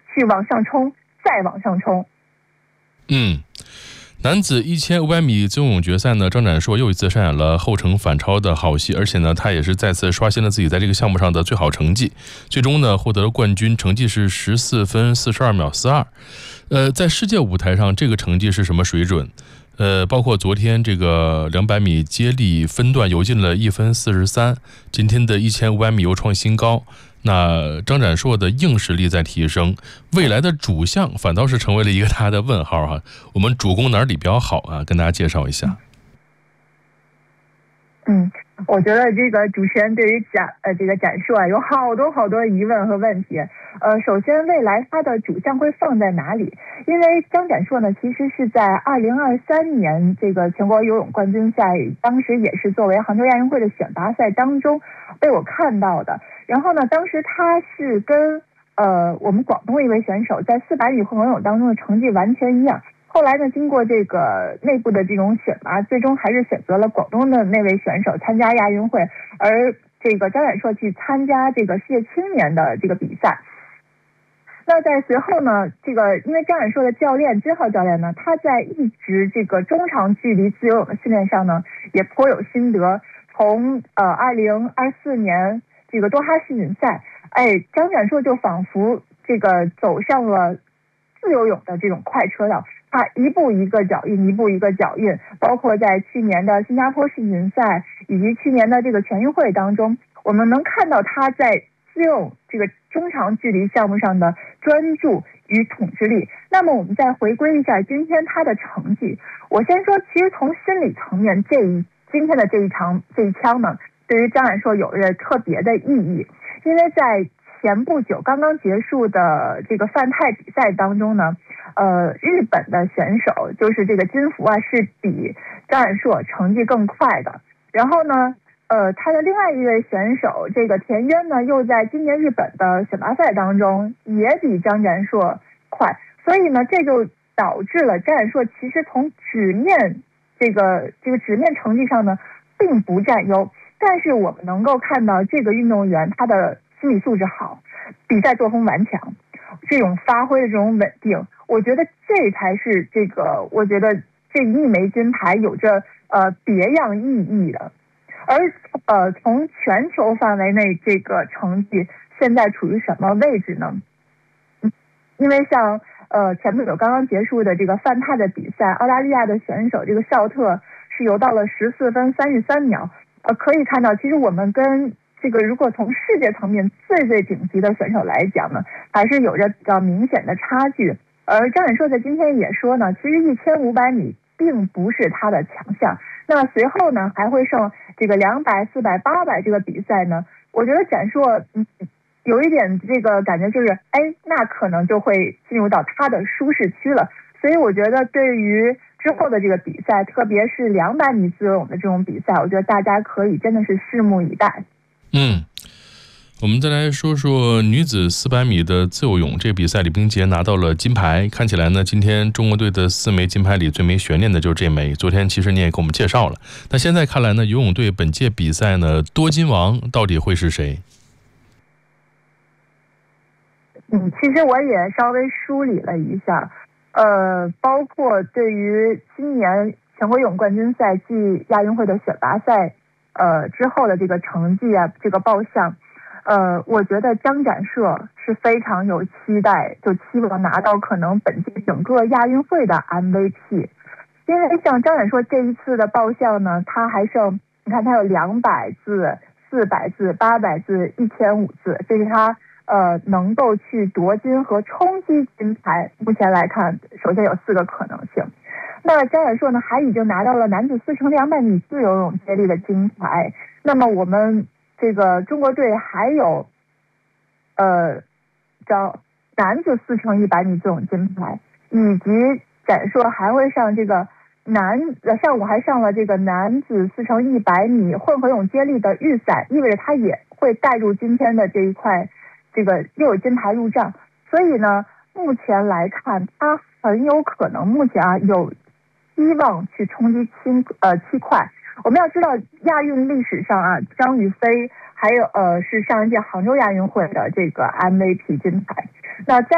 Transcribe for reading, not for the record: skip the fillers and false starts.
去往上冲，再往上冲。 男子1500米自由泳决赛呢，张展硕又一次上演了后程反超的好戏，而且呢，他也是再次刷新了自己在这个项目上的最好成绩，最终呢获得了冠军，成绩是14分42秒42。在世界舞台上，这个成绩是什么水准？包括昨天这个200米接力分段游进了1分43，今天的1500米又创新高。那张展硕的硬实力在提升，未来的主项反倒是成为了一个大的问号哈。我们主攻哪里比较好啊？跟大家介绍一下。 我觉得这个主持人对于这个展硕有好多疑问和问题。首先，未来它的主项会放在哪里？因为张展硕呢，其实是在2023年这个全国游泳冠军赛，当时也是作为杭州亚运会的选拔赛当中被我看到的。然后呢，当时他是跟我们广东一位选手在400米混合泳当中的成绩完全一样。后来呢，经过这个内部的这种选拔，最终还是选择了广东的那位选手参加亚运会，而这个张展硕去参加这个世界青年的这个比赛。那在随后呢，这个因为张展硕的教练金浩教练呢，他在一直这个中长距离自由泳的训练上呢，也颇有心得。从2024年这个多哈世锦赛，张展硕就仿佛这个走上了自由泳的这种快车道，他一步一个脚印，包括在去年的新加坡世锦赛以及去年的这个全运会当中，我们能看到他在自由泳这个中长距离项目上的专注与统治力。那么我们再回归一下今天他的成绩，我先说，其实从心理层面，今天的这一枪呢，对于张展硕有着特别的意义，因为在前不久刚刚结束的这个泛泰比赛当中呢，日本的选手就是这个金福是比张展硕成绩更快的。然后呢，他的另外一位选手这个田渊呢，又在今年日本的选拔赛当中也比张展硕快，所以呢，这就导致了张展硕其实从纸面这个纸面成绩上呢，并不占优。但是我们能够看到这个运动员他的心理素质好，比赛作风顽强，这种发挥的这种稳定，我觉得这才是我觉得这一枚金牌有着别样意义的。而从全球范围内，这个成绩现在处于什么位置呢？因为像前不久刚刚结束的这个泛泰的比赛，澳大利亚的选手这个肖特是游到了14分33秒。可以看到，其实我们跟这个如果从世界层面最顶级的选手来讲呢，还是有着比较明显的差距。而张展硕在今天也说呢，其实1500米并不是他的强项。那随后呢，还会剩这个200、400、800这个比赛呢，我觉得展硕有一点这个感觉，就是那可能就会进入到他的舒适区了。所以我觉得对于之后的这个比赛，特别是200米自由泳的这种比赛，我觉得大家可以真的是拭目以待。 我们再来说说女子400米的自由泳，这个比赛李冰洁拿到了金牌。看起来呢，今天中国队的4枚金牌里最没悬念的就是这枚。昨天其实你也给我们介绍了，那现在看来呢，游泳队本届比赛呢，多金王到底会是谁？ 其实我也稍微梳理了一下，包括对于今年全国游泳冠军赛暨亚运会的选拔赛，之后的这个成绩这个报项，我觉得张展硕是非常有期待，就期望拿到可能本届整个亚运会的 MVP。因为像张展硕这一次的报项呢，他还剩，你看他有200字、400字、800字、1500字，这是他能够去夺金和冲击金牌。目前来看，首先有4个可能性。那张展硕呢，还已经拿到了男子4×200米自由泳接力的金牌。那么我们这个中国队还有男子4×100米自由泳金牌，以及展硕还会上这个上午还上了这个男子4×100米混合泳接力的预赛，意味着他也会带入今天的这一块，这个又有金牌入账。所以呢，目前来看，他很有可能目前有希望去冲击7块。我们要知道，亚运历史上张雨霏还有是上一届杭州亚运会的这个 MVP 金牌。那在